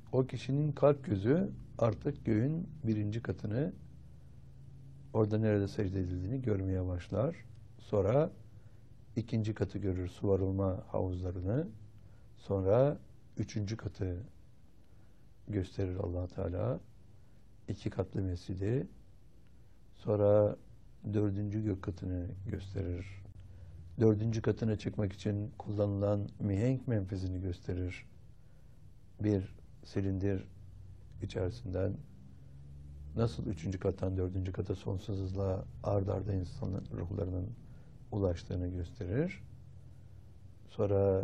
O kişinin kalp gözü artık göğün birinci katını, orada nerede secde edildiğini görmeye başlar. Sonra ikinci katı görür, su varılma havuzlarını. Sonra üçüncü katı gösterir Allah Teala. İki katlı mescidi. Sonra dördüncü gök katını gösterir. Dördüncü katına çıkmak için kullanılan mihenk menfezini gösterir. Bir silindir içerisinden nasıl üçüncü kattan dördüncü kata sonsuz hızla ard arda insan ruhlarının ulaştığını gösterir. Sonra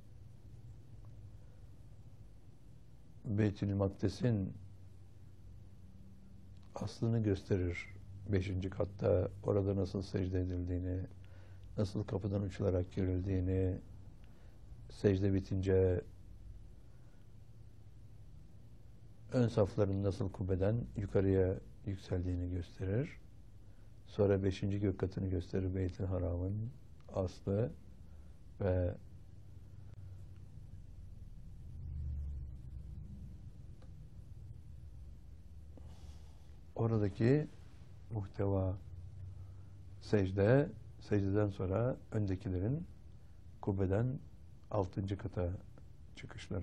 Beytül Makdes'in aslını gösterir. Beşinci katta orada nasıl secde edildiğini, nasıl kapıdan uçularak girildiğini, secde bitince ön safların nasıl kubbeden yukarıya yükseldiğini gösterir. Sonra beşinci gök katını gösterir, Beyt-i Haram'ın aslı ve oradaki muhteva secde, secdeden sonra öndekilerin kubbeden altıncı kata çıkışları.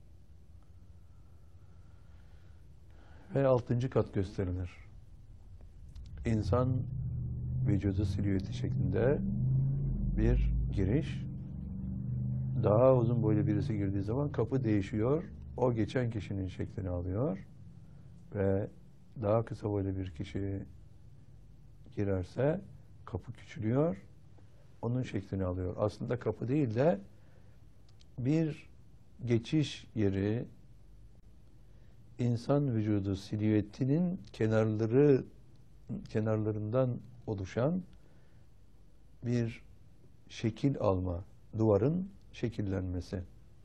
Ve altıncı kat gösterilir. İnsan vücudu silüeti şeklinde bir giriş. Daha uzun boylu birisi girdiği zaman kapı değişiyor. O geçen kişinin şeklini alıyor. Ve daha kısa boylu bir kişi girerse kapı küçülüyor. Onun şeklini alıyor. Aslında kapı değil de bir geçiş yeri, insan vücudu silüetinin kenarlarından oluşan bir şekil alma, duvarın şekillenmesi.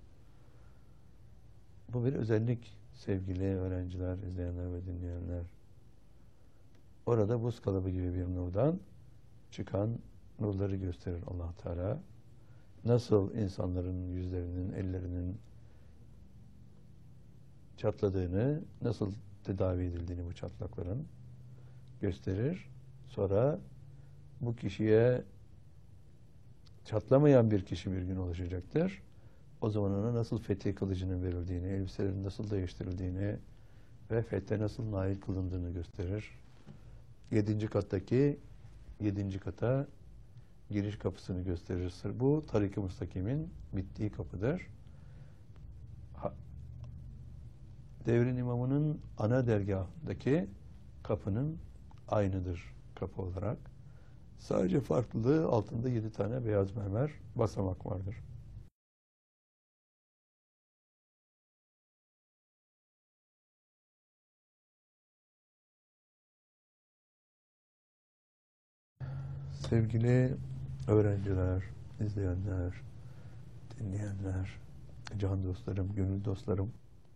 Bu bir özellik sevgili öğrenciler, izleyenler ve dinleyenler. Orada buz kalıbı gibi bir nurdan çıkan nurları gösterir Allah Teala. Nasıl insanların yüzlerinin, ellerinin çatladığını, nasıl tedavi edildiğini bu çatlakların gösterir. Sonra bu kişiye çatlamayan bir kişi bir gün ulaşacaktır. O zaman ona nasıl fethi kılıcının verildiğini, elbiselerin nasıl değiştirildiğini ve fethe nasıl nail kılındığını gösterir. Yedinci kata giriş kapısını gösterir. Bu Tarik-i Müstakim'in bittiği kapıdır. Devrin imamının ana dergahındaki kapının aynıdır kapı olarak. Sadece farklılığı altında 7 tane beyaz mermer basamak vardır. Sevgili öğrenciler, izleyenler, dinleyenler, can dostlarım, gönül dostlarım,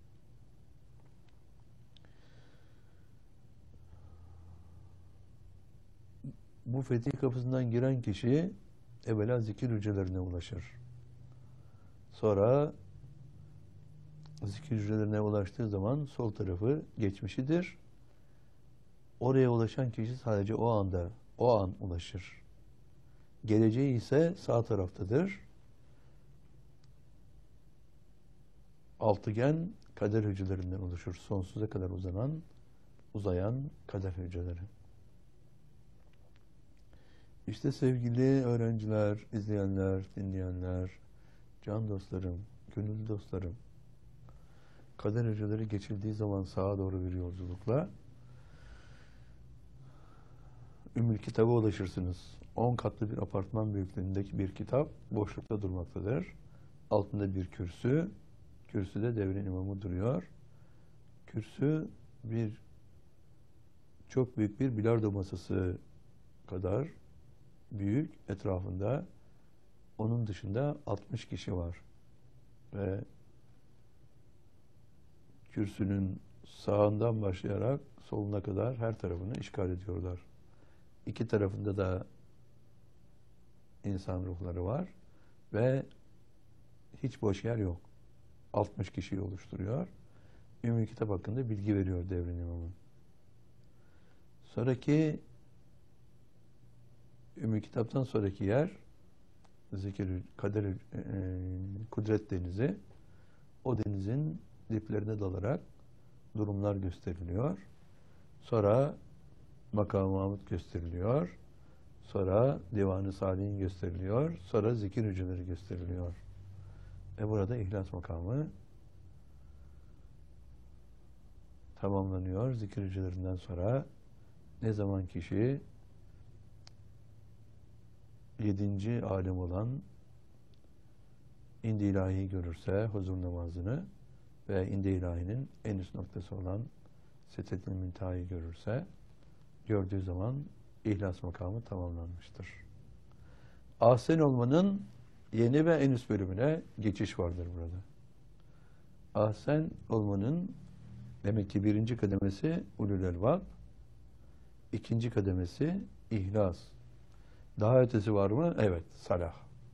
bu fetih kapısından giren kişi evvela zikir hücrelerine ulaşır. Sonra zikir hücrelerine ulaştığı zaman sol tarafı geçmişidir. Oraya ulaşan kişi sadece o an ulaşır. Geleceği ise sağ taraftadır. Altıgen kader hücrelerinden oluşur. Sonsuza kadar uzayan kader hücreleri. İşte sevgili öğrenciler, izleyenler, dinleyenler, can dostlarım, gönül dostlarım, kader hücreleri geçildiği zaman sağa doğru bir yolculukla Ümmül Kitab'a ulaşırsınız. 10 katlı bir apartman büyüklüğündeki bir kitap boşlukta durmaktadır. Altında bir kürsü, kürsüde devrin imamı duruyor. Kürsü çok büyük bir bilardo masası kadar büyük, etrafında onun dışında 60 kişi var. Ve kürsünün sağından başlayarak soluna kadar her tarafını işgal ediyorlar. İki tarafında da insan ruhları var ve hiç boş yer yok. 60 kişiyi oluşturuyor Ümmü Kitap hakkında bilgi veriyor Devrin İmamı. Sonraki Ümmü Kitap'tan sonraki yer Zikir, Kader, Kudret Denizi. O denizin diplerine dalarak durumlar gösteriliyor. Sonra Makam-ı Mahmud gösteriliyor. Sonra Divan-ı Salih'in gösteriliyor. Sonra zikir hücreleri gösteriliyor. Burada İhlas makamı tamamlanıyor. Zikir hücrelerinden sonra ne zaman kişi 7. alem olan İndi İlahi'yi görürse huzur namazını ve İndi İlahi'nin en üst noktası olan Sidretul Münteha'yı görürse, gördüğü zaman İhlas makamı tamamlanmıştır. Ahsen olmanın yeni ve en üst bölümüne geçiş vardır burada. Ahsen olmanın demek ki 1. kademesi Ulul Elbab, 2. kademesi İhlas. Daha ötesi var mı? Evet, Salah.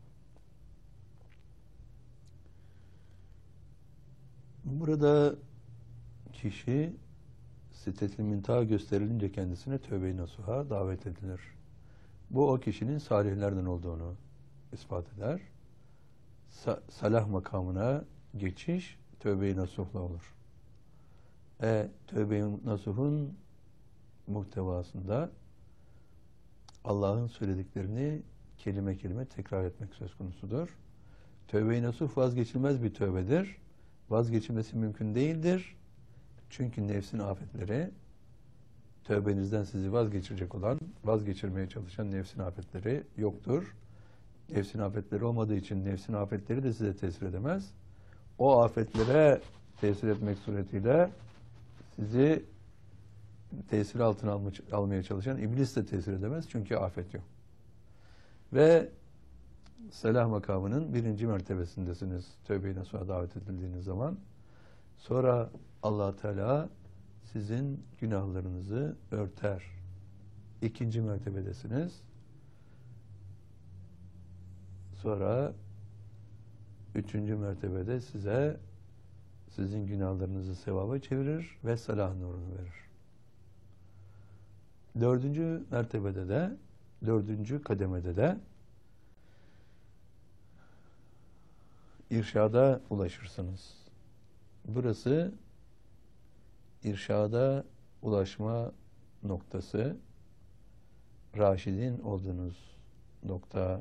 Burada kişi Sidretul Münteha gösterilince kendisine tövbe-i nasuha davet edilir. Bu o kişinin salihlerden olduğunu ispat eder. Salah makamına geçiş tövbe-i nasuhla olur. Tövbe-i nasuhun muhtevasında Allah'ın söylediklerini kelime kelime tekrar etmek söz konusudur. Tövbe-i nasuh vazgeçilmez bir tövbedir. Vazgeçilmesi mümkün değildir. Çünkü nefsin afetleri, tövbenizden sizi vazgeçirecek olan, vazgeçirmeye çalışan nefsin afetleri yoktur. Nefsin afetleri olmadığı için nefsin afetleri de size tesir edemez. O afetlere tesir etmek suretiyle sizi tesir altına almaya çalışan iblis de tesir edemez. Çünkü afet yok. Ve Selah makamının 1. mertebesindesiniz. Tövbe-i nasuha davet edildiğiniz zaman. Sonra Allah Teala sizin günahlarınızı örter. 2. mertebedesiniz. Sonra 3. mertebede size sizin günahlarınızı sevaba çevirir ve salah nurunu verir. 4. mertebede de 4. kademede de irşada ulaşırsınız. Burası irşada ulaşma noktası, raşidin olduğunuz nokta,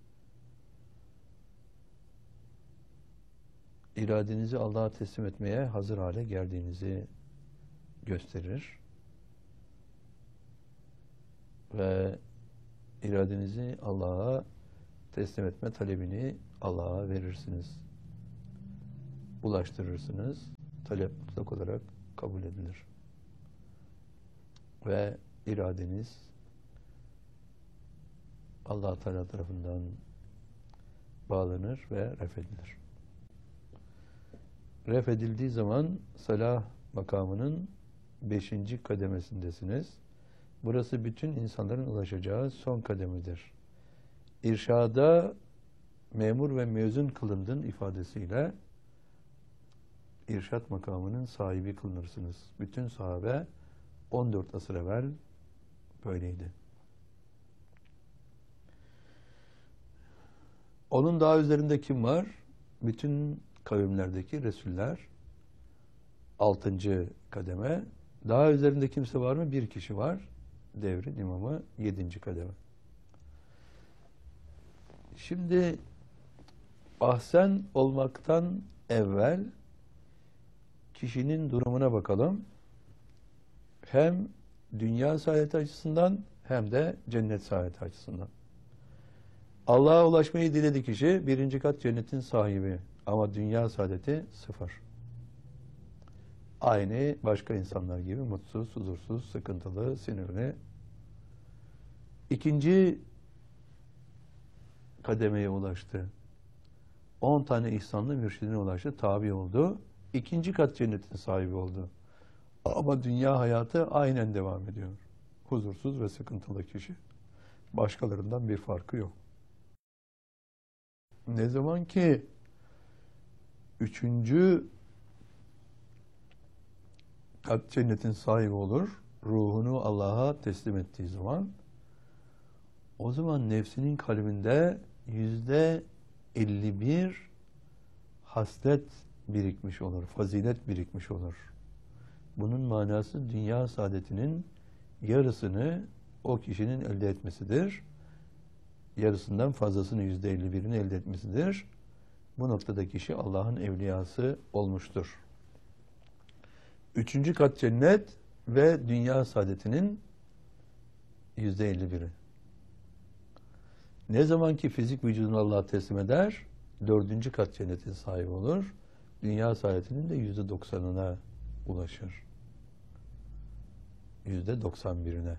iradenizi Allah'a teslim etmeye hazır hale geldiğinizi gösterir. Ve iradenizi Allah'a teslim etme talebini Allah'a verirsiniz. Ulaştırırsınız. Talep mutlak olarak kabul edilir. Ve iradeniz Allah Teala tarafından bağlanır ve refedilir. Refedildiği zaman salah makamının 5. kademesindesiniz. Burası bütün insanların ulaşacağı son kademedir. İrşada memur ve mezun kılındın ifadesiyle irşat makamının sahibi kılınırsınız. Bütün sahabe 14 asır evvel böyleydi. Onun daha üzerinde kim var? Bütün kavimlerdeki Resuller 6. kademe. Daha üzerinde kimse var mı? Bir kişi var. Devrin imamı 7. kademe. Şimdi ahsen olmaktan evvel kişinin durumuna bakalım. Hem dünya saadeti açısından hem de cennet saadeti açısından. Allah'a ulaşmayı diledi kişi 1. kat cennetin sahibi. Ama dünya saadeti 0. Aynı başka insanlar gibi mutsuz, huzursuz, sıkıntılı, sinirli. 2. kademeye ulaştı. 10 tane ihsanlı mürşidine ulaştı, tabi oldu. 2. kat cennetin sahibi oldu. Ama dünya hayatı aynen devam ediyor. Huzursuz ve sıkıntılı kişi. Başkalarından bir farkı yok. Ne zaman ki 3. kalp cennetin sahibi olur. Ruhunu Allah'a teslim ettiği zaman, o zaman nefsinin kalbinde %51 haslet birikmiş olur, fazilet birikmiş olur. Bunun manası dünya saadetinin yarısını o kişinin elde etmesidir. Yarısından fazlasını, %51'ini elde etmesidir. Bu noktada kişi Allah'ın evliyası olmuştur. 3. kat cennet ve dünya saadetinin %51'i. Ne zaman ki fizik vücudunu Allah'a teslim eder, 4. kat cennetin sahibi olur. Dünya saadetinin de %90'ına ulaşır. %91'ine.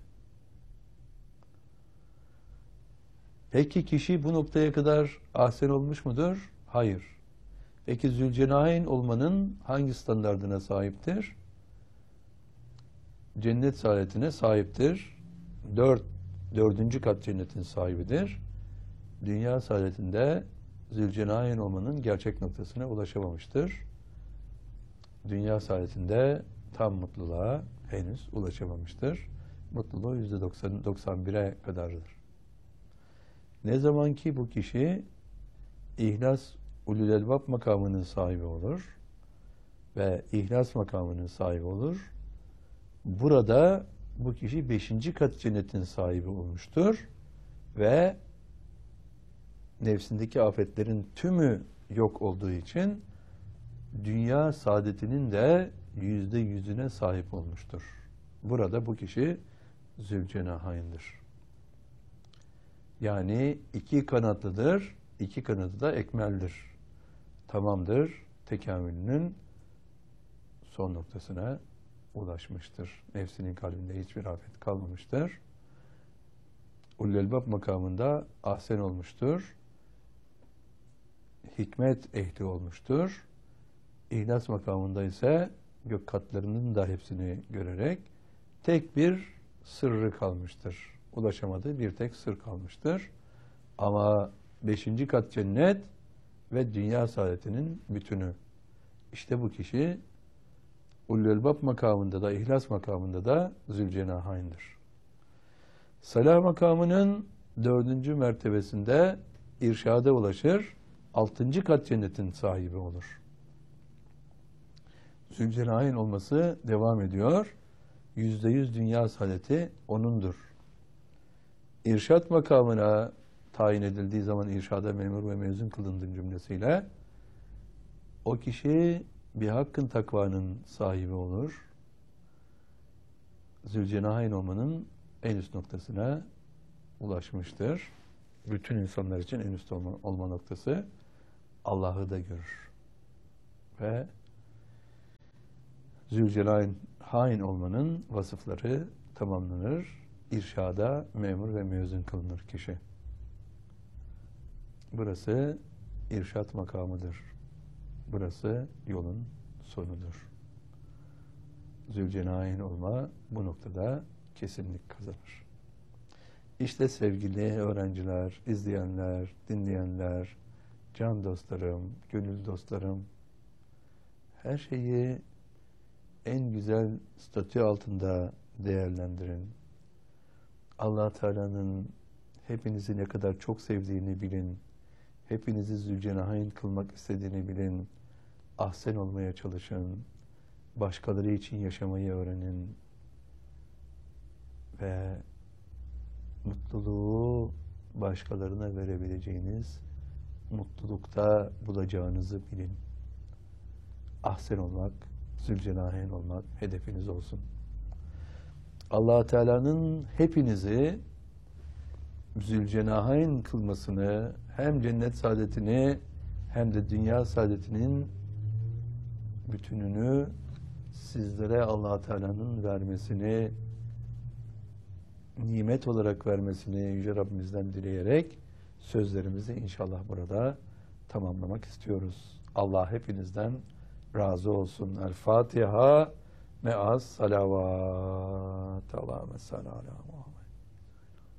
Peki kişi bu noktaya kadar ahsen olmuş mudur? Hayır. Peki Zülcenayn olmanın hangi standardına sahiptir? Cennet saadetine sahiptir. 4. kat cennetin sahibidir. Dünya saadetinde Zülcenayn olmanın gerçek noktasına ulaşamamıştır. Dünya saadetinde tam mutluluğa henüz ulaşamamıştır. Mutluluğu %91'e kadardır. Ne zaman ki bu kişi İhlas Ulul Elbab makamının sahibi olur ve İhlas makamının sahibi olur, burada bu kişi 5. kat cennetin sahibi olmuştur ve nefsindeki afetlerin tümü yok olduğu için dünya saadetinin de %100'üne sahip olmuştur. Burada bu kişi Zülcenahayn'dir. Yani 2 kanatlıdır, 2 kanadı da ekmeldir. Tamamdır, tekamülünün son noktasına ulaşmıştır. Nefsinin kalbinde hiçbir afet kalmamıştır. Ulul Elbab makamında ahsen olmuştur. Hikmet ehli olmuştur. İhlas makamında ise gök katlarının da hepsini görerek tek bir sırrı kalmıştır. Ulaşamadığı bir tek sır kalmıştır. Ama 5. kat cennet ve dünya saadetinin bütünü. İşte bu kişi Ulul Elbab makamında da, İhlas makamında da Zülcenahayn'dir. Salah makamının 4. mertebesinde irşada ulaşır, 6. kat cennetin sahibi olur. Zülcenahayn olması devam ediyor. %100 dünya saadeti O'nundur. İrşad makamına tayin edildiği zaman irşada memur ve mezun kılındığı cümlesiyle o kişi bir hakkın takvanın sahibi olur. Zülcenahayn olmanın en üst noktasına ulaşmıştır. Bütün insanlar için en üst olma noktası Allah'ı da görür. Ve Zülcenahayn olmanın vasıfları tamamlanır. İrşada memur ve mezun kılınır kişi. Burası irşat makamıdır. Burası yolun sonudur. Zülcenahayn olma bu noktada kesinlik kazanır. İşte sevgili öğrenciler, izleyenler, dinleyenler, can dostlarım, gönül dostlarım, her şeyi en güzel statü altında değerlendirin. Allah Teala'nın hepinizi ne kadar çok sevdiğini bilin. Hepinizi Zülcenahayn kılmak istediğini bilin. Ahsen olmaya çalışın. Başkaları için yaşamayı öğrenin. Ve mutluluğu başkalarına verebileceğiniz mutlulukta bulacağınızı bilin. Ahsen olmak, Zülcenahayn olmak hedefiniz olsun. Allah Teala'nın hepinizi Zülcenahayn kılmasını, hem cennet saadetini hem de dünya saadetinin bütününü sizlere Allah Teala'nın vermesini, nimet olarak vermesini Yüce Rabbimizden dileyerek sözlerimizi inşallah burada tamamlamak istiyoruz. Allah hepinizden razı olsun. El Fatiha me'as salavat. Allahümme salli ala Muhammed.